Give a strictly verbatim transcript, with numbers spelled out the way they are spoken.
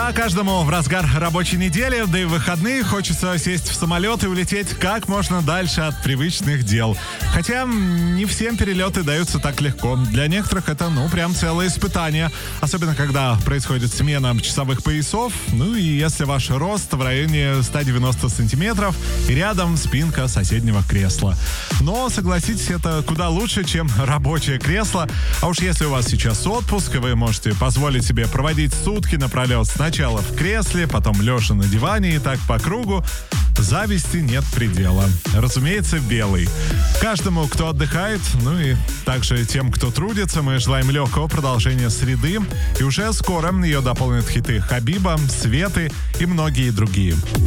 Да, каждому в разгар рабочей недели, да и в выходные хочется сесть в самолет и улететь как можно дальше от привычных дел. Хотя не всем перелеты даются так легко. Для некоторых это, ну, прям целое испытание. Особенно, когда происходит смена часовых поясов. Ну и если ваш рост в районе сто девяносто сантиметров и рядом спинка соседнего кресла. Но, согласитесь, это куда лучше, чем рабочее кресло. А уж если у вас сейчас отпуск, и вы можете позволить себе проводить сутки напролет сначала в кресле, потом лежа на диване и так по кругу, зависти нет предела. Разумеется, белый. Каждому, кто отдыхает, ну и также тем, кто трудится, мы желаем легкого продолжения среды. И уже скоро ее дополнят хиты Хабиба, Светы и многие другие.